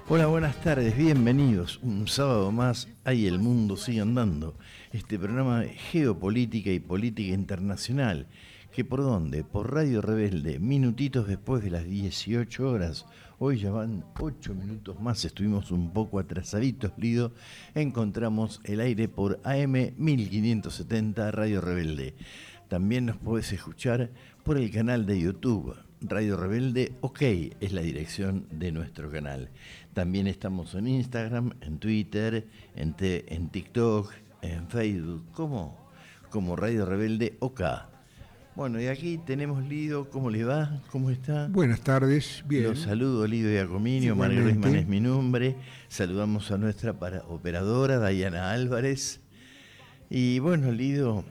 Hola, buenas tardes, bienvenidos. Un sábado más, ahí el mundo sigue andando. Este programa de geopolítica y política internacional, que por dónde, por Radio Rebelde, minutitos después de las 18 horas. Hoy ya van 8 minutos más, estuvimos un poco atrasaditos, Lido. Encontramos el aire por AM 1570 Radio Rebelde. También nos podés escuchar por el canal de YouTube. Radio Rebelde OK es la dirección de nuestro canal. También estamos en Instagram, en Twitter, en TikTok, en Facebook, como Radio Rebelde OK. Bueno, y aquí tenemos Lido. ¿Cómo le va? ¿Cómo está? Buenas tardes, bien. Los saludo, Lido Iacominio, Mario Risman es mi nombre. Saludamos a nuestra operadora, Dayana Álvarez. Y bueno, Lido,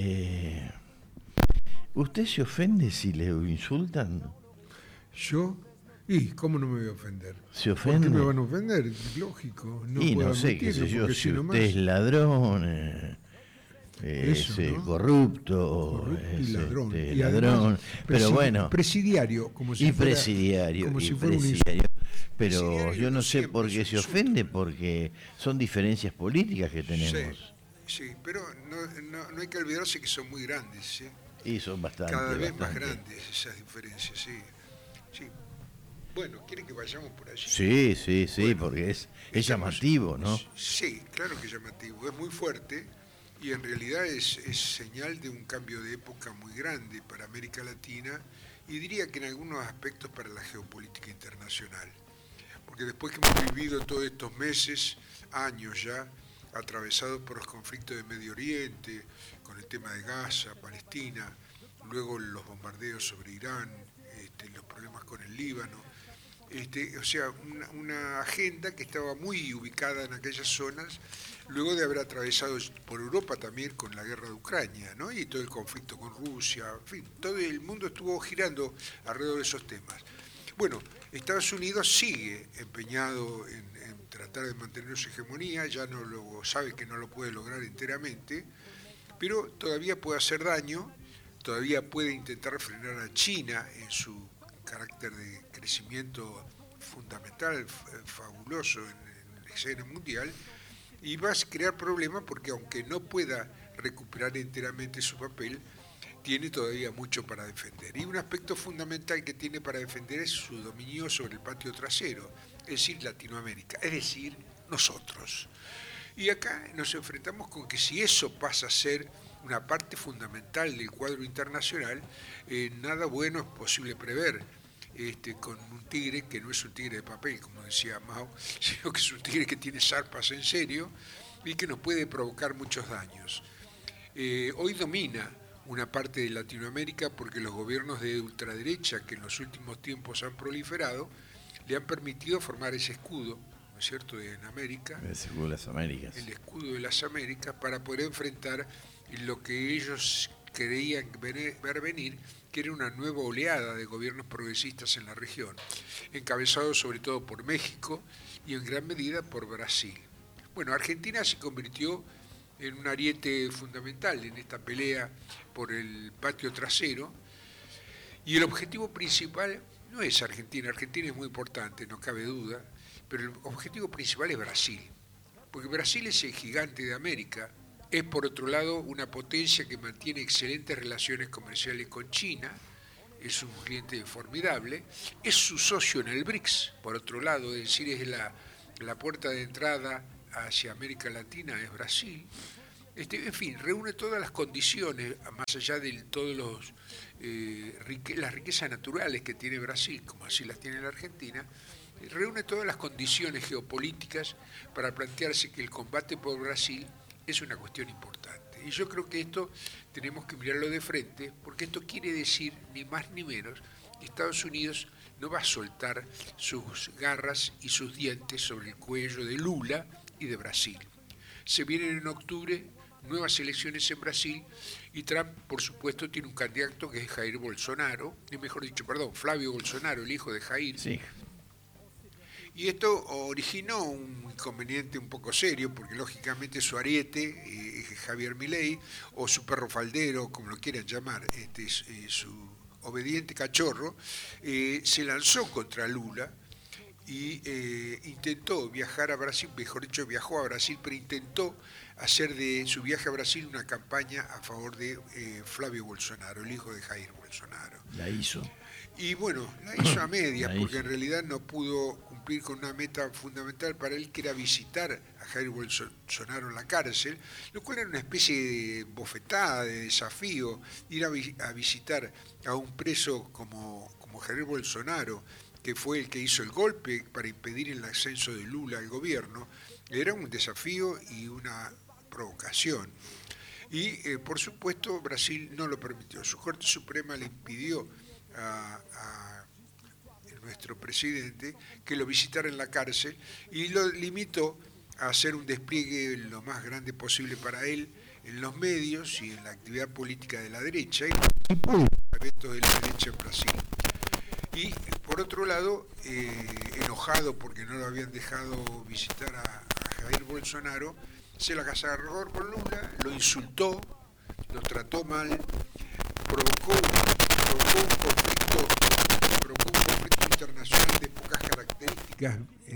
¿usted se ofende si le insultan? ¿Yo? ¿Y cómo no me voy a ofender? ¿Se ofende? ¿Por qué me van a ofender? Lógico. No sé, qué sé yo, si usted es ladrón, corrupto, y ladrón. Y ladrón, pero bueno. Presidiario, como si fuera, presidiario, como y si fuera presidiario. Pero presidiario yo no sé por qué se insulto. ofende, porque son diferencias políticas que tenemos. Sí, pero no hay que olvidarse que son muy grandes, ¿sí? Y son bastante. Cada vez más grandes esas diferencias, sí. Bueno, ¿quiere que vayamos por allí? Sí, Bueno, porque es llamativo, ¿no? Sí, claro que es llamativo, es muy fuerte y en realidad es señal de un cambio de época muy grande para América Latina y diría que en algunos aspectos para la geopolítica internacional. Porque después que hemos vivido todos estos meses, años ya, atravesados por los conflictos de Medio Oriente, con el tema de Gaza, Palestina, luego los bombardeos sobre Irán, los problemas con el Líbano, o sea, una agenda que estaba muy ubicada en aquellas zonas, luego de haber atravesado por Europa también con la guerra de Ucrania, ¿no? Y todo el conflicto con Rusia, en fin, todo el mundo estuvo girando alrededor de esos temas. Bueno, Estados Unidos sigue empeñado en tratar de mantener su hegemonía, ya no lo sabe que no lo puede lograr enteramente, pero todavía puede hacer daño, todavía puede intentar frenar a China en su carácter de crecimiento fundamental, fabuloso en la escena mundial, y va a crear problemas porque aunque no pueda recuperar enteramente su papel, tiene todavía mucho para defender. Y un aspecto fundamental que tiene para defender es su dominio sobre el patio trasero, es decir, Latinoamérica, es decir, nosotros. Y acá nos enfrentamos con que si eso pasa a ser una parte fundamental del cuadro internacional, nada bueno es posible prever. Con un tigre que no es un tigre de papel, como decía Mao, sino que es un tigre que tiene zarpas en serio y que nos puede provocar muchos daños. Hoy domina una parte de Latinoamérica porque los gobiernos de ultraderecha que en los últimos tiempos han proliferado le han permitido formar ese escudo, ¿no es cierto?, en América, el escudo de las Américas. El escudo de las Américas, para poder enfrentar lo que ellos creían ver venir, que era una nueva oleada de gobiernos progresistas en la región, encabezados sobre todo por México y en gran medida por Brasil. Bueno, Argentina se convirtió en un ariete fundamental en esta pelea por el patio trasero, y el objetivo principal no es Argentina. Argentina es muy importante, no cabe duda, pero el objetivo principal es Brasil, porque Brasil es el gigante de América, es por otro lado una potencia que mantiene excelentes relaciones comerciales con China, es un cliente formidable, es su socio en el BRICS, por otro lado, es decir, es la puerta de entrada hacia América Latina, es Brasil. En fin, reúne todas las condiciones, más allá de todas las riquezas naturales que tiene Brasil, como así las tiene la Argentina, reúne todas las condiciones geopolíticas para plantearse que el combate por Brasil es una cuestión importante. Y yo creo que esto tenemos que mirarlo de frente, porque esto quiere decir, ni más ni menos, que Estados Unidos no va a soltar sus garras y sus dientes sobre el cuello de Lula y de Brasil. Se vienen en octubre nuevas elecciones en Brasil y Trump, por supuesto, tiene un candidato que es Jair Bolsonaro, Flavio Bolsonaro, el hijo de Jair. Sí. Y esto originó un inconveniente un poco serio, porque lógicamente su ariete, Javier Milei, o su perro faldero, como lo quieran llamar, su obediente cachorro, se lanzó contra Lula y intentó viajar a Brasil, mejor dicho, viajó a Brasil, pero intentó hacer de su viaje a Brasil una campaña a favor de Flavio Bolsonaro, el hijo de Jair Bolsonaro. La hizo. Y bueno, la hizo a medias, porque en realidad no pudo cumplir con una meta fundamental para él, que era visitar a Jair Bolsonaro en la cárcel, lo cual era una especie de bofetada, de desafío, ir a visitar a un preso como Jair Bolsonaro, que fue el que hizo el golpe para impedir el ascenso de Lula al gobierno. Era un desafío y una provocación. Y por supuesto Brasil no lo permitió. Su Corte Suprema le impidió a nuestro presidente que lo visitara en la cárcel y lo limitó a hacer un despliegue lo más grande posible para él en los medios y en la actividad política de la derecha y los eventos de la derecha en Brasil. Y por otro lado, enojado porque no lo habían dejado visitar a Jair Bolsonaro, se la agarró con Lula, lo insultó, lo trató mal, provocó un conflicto internacional de pocas características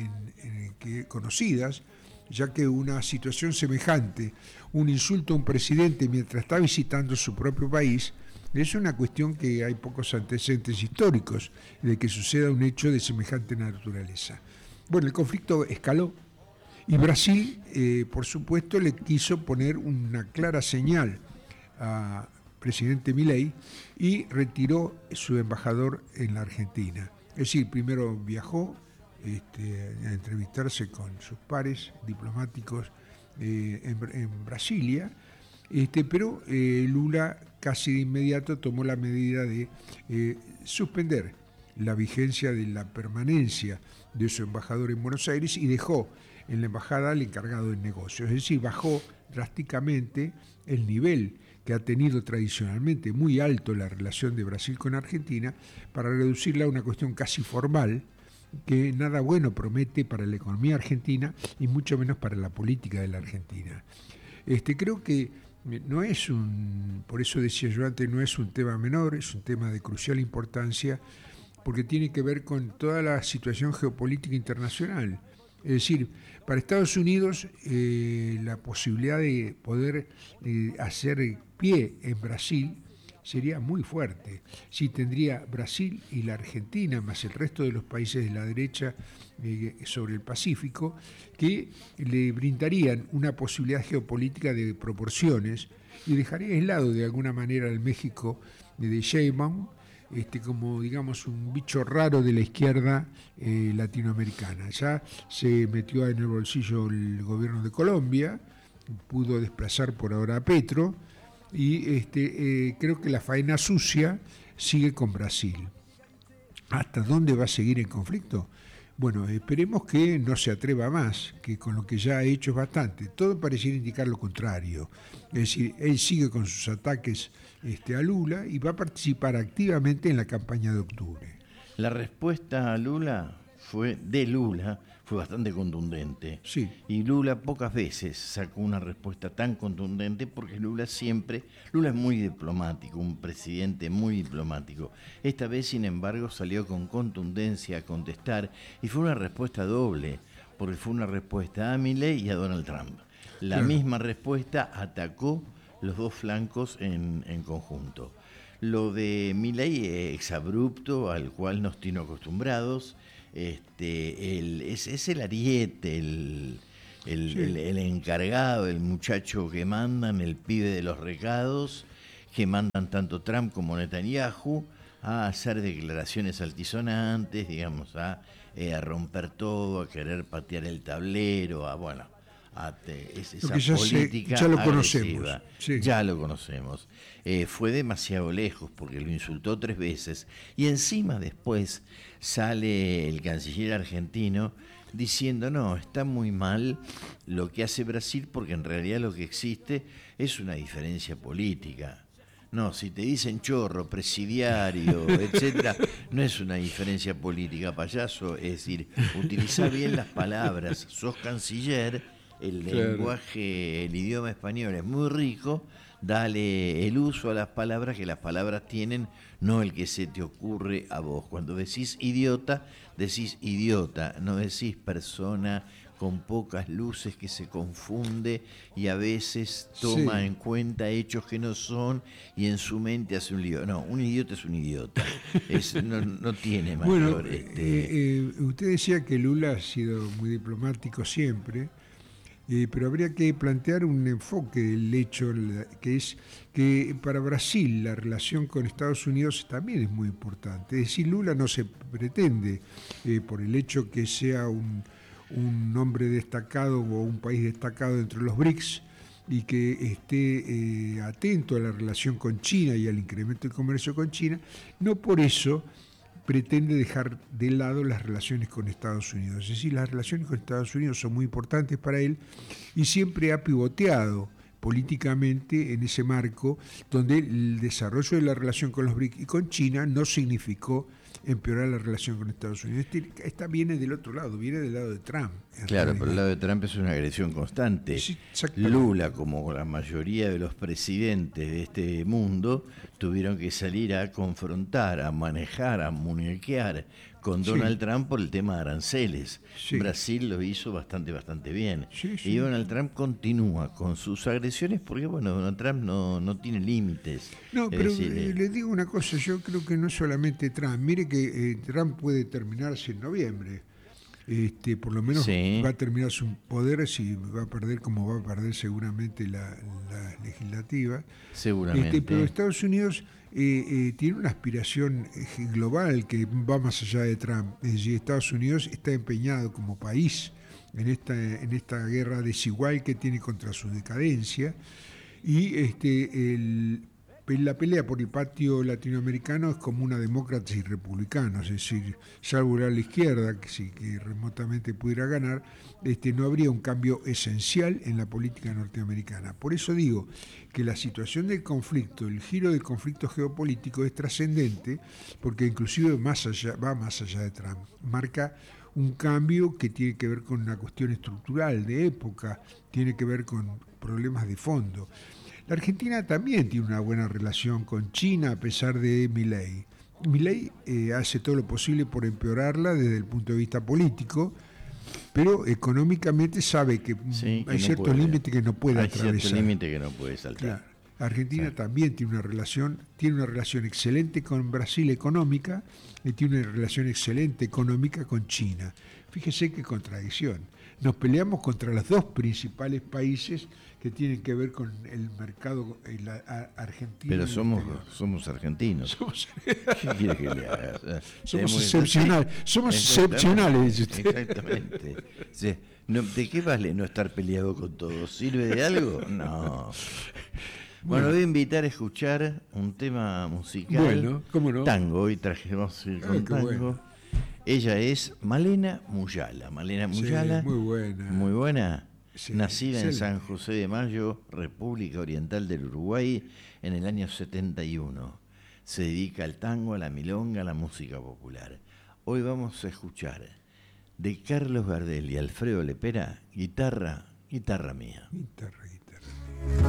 conocidas, ya que una situación semejante, un insulto a un presidente mientras está visitando su propio país, es una cuestión que hay pocos antecedentes históricos de que suceda un hecho de semejante naturaleza. Bueno, el conflicto escaló y Brasil, por supuesto, le quiso poner una clara señal al presidente Milei y retiró su embajador en la Argentina. Es decir, primero viajó a entrevistarse con sus pares diplomáticos en Brasilia, pero Lula casi de inmediato tomó la medida de suspender la vigencia de la permanencia de su embajador en Buenos Aires y dejó en la embajada al encargado de negocios. Es decir, bajó drásticamente el nivel que ha tenido tradicionalmente muy alto la relación de Brasil con Argentina para reducirla a una cuestión casi formal que nada bueno promete para la economía argentina y mucho menos para la política de la Argentina. Creo que no es por eso decía yo antes, no es un tema menor, es un tema de crucial importancia porque tiene que ver con toda la situación geopolítica internacional. Es decir, para Estados Unidos la posibilidad de poder hacer pie en Brasil sería muy fuerte. Sí, tendría Brasil y la Argentina, más el resto de los países de la derecha sobre el Pacífico, que le brindarían una posibilidad geopolítica de proporciones y dejaría aislado de alguna manera al México de Sheinbaum, como digamos un bicho raro de la izquierda latinoamericana. Ya se metió en el bolsillo el gobierno de Colombia, pudo desplazar por ahora a Petro y creo que la faena sucia sigue con Brasil. ¿Hasta dónde va a seguir el conflicto? Bueno, esperemos que no se atreva más, que con lo que ya ha hecho es bastante. Todo pareciera indicar lo contrario. Es decir, él sigue con sus ataques a Lula y va a participar activamente en la campaña de octubre. La respuesta a Lula fue bastante contundente. Sí. Y Lula pocas veces sacó una respuesta tan contundente porque Lula es muy diplomático, un presidente muy diplomático. Esta vez, sin embargo, salió con contundencia a contestar y fue una respuesta doble, porque fue una respuesta a Milei y a Donald Trump. La misma respuesta atacó los dos flancos en conjunto. Lo de Milei es exabrupto, al cual nos tiene acostumbrados. Es el ariete, el encargado, el muchacho que mandan, el pibe de los recados, que mandan tanto Trump como Netanyahu a hacer declaraciones altisonantes, digamos, a romper todo, a querer patear el tablero, esa política ya lo agresiva. conocemos. Sí. Ya lo conocemos. Fue demasiado lejos porque lo insultó 3 veces y encima después sale el canciller argentino diciendo no, está muy mal lo que hace Brasil porque en realidad lo que existe es una diferencia política. No, si te dicen chorro, presidiario, etcétera, no es una diferencia política, payaso. Es decir, utilizá bien las palabras, sos canciller. El lenguaje, el idioma español es muy rico, dale el uso a las palabras, que las palabras tienen, no el que se te ocurre a vos. Cuando decís idiota, no decís persona con pocas luces que se confunde y a veces toma en cuenta hechos que no son y en su mente hace un lío. No, un idiota es un idiota. No tiene mayor... Usted decía que Lula ha sido muy diplomático siempre, pero habría que plantear un enfoque del hecho, que es que para Brasil la relación con Estados Unidos también es muy importante. Es decir, Lula no se pretende, por el hecho que sea un hombre destacado o un país destacado dentro de los BRICS y que esté atento a la relación con China y al incremento del comercio con China, no por eso pretende dejar de lado las relaciones con Estados Unidos. Es decir, las relaciones con Estados Unidos son muy importantes para él y siempre ha pivoteado políticamente en ese marco donde el desarrollo de la relación con los BRICS y con China no significó empeorar la relación con Estados Unidos. Esta viene del otro lado, viene del lado de Trump. Claro, pero el lado de Trump es una agresión constante. Sí, Lula, como la mayoría de los presidentes de este mundo, tuvieron que salir a confrontar, a manejar, a muñequear con Donald Trump por el tema de aranceles. Sí. Brasil lo hizo bastante bien. Sí. Y Donald Trump continúa con sus agresiones porque, bueno, Donald Trump no tiene límites. No, pero le digo una cosa, yo creo que no solamente Trump. Mire que Trump puede terminarse en noviembre. Por lo menos va a terminar su poder, si va a perder como va a perder seguramente la legislativa. Seguramente. Pero Estados Unidos tiene una aspiración global que va más allá de Trump. Es decir, Estados Unidos está empeñado como país en esta guerra desigual que tiene contra su decadencia y la pelea por el patio latinoamericano es como una demócratas y republicanos, es decir, salvo la izquierda, que remotamente pudiera ganar, no habría un cambio esencial en la política norteamericana. Por eso digo que la situación del conflicto, el giro del conflicto geopolítico es trascendente, porque inclusive va más allá de Trump, marca un cambio que tiene que ver con una cuestión estructural de época, tiene que ver con problemas de fondo. La Argentina también tiene una buena relación con China a pesar de Milei. Milei hace todo lo posible por empeorarla desde el punto de vista político, pero económicamente sabe que hay ciertos límites que no puede atravesar. Hay cierto límite que no puede saltar. Claro. Argentina también tiene una relación excelente con Brasil económica y tiene una relación excelente económica con China. Fíjese qué contradicción. Nos peleamos contra los dos principales países que tienen que ver con el mercado argentino. Pero somos argentinos. ¿Qué quiere que le haga? Somos excepcionales. Somos excepcionales, dice usted. Exactamente. Sí. ¿De qué vale no estar peleado con todos? ¿Sirve de algo? No. Bueno, voy a invitar a escuchar un tema musical. Bueno, ¿cómo no? Tango, hoy trajimos con tango. Bueno. Ella es Malena Muyala. Malena Muyala. Sí, muy buena. Muy buena. Sí, nacida en San José de Mayo, República Oriental del Uruguay, en el año 71. Se dedica al tango, a la milonga, a la música popular. Hoy vamos a escuchar de Carlos Gardel y Alfredo Lepera, guitarra mía. Guitarra.